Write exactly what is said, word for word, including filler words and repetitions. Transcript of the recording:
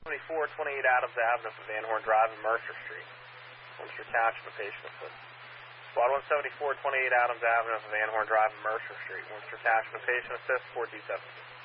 seventy-four twenty-eight Adams Avenue for Van Horn Drive and Mercer Street. Worcester Township, a patient assist. Squad one seventy-four twenty-eight Adams Avenue for Van Horn Drive and Mercer Street. Worcester Township, a patient assist, four D seven.